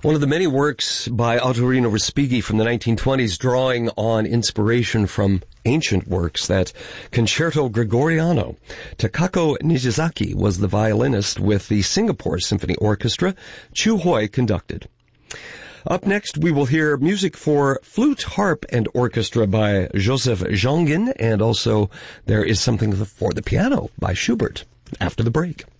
One of the many works by Ottorino Respighi from the 1920s, drawing on inspiration from ancient works, that Concerto Gregoriano. Takako Nijizaki was the violinist with the Singapore Symphony Orchestra. Chu Hui conducted. Up next, we will hear music for flute, harp, and orchestra by Joseph Jongin, and also there is something for the piano by Schubert after the break.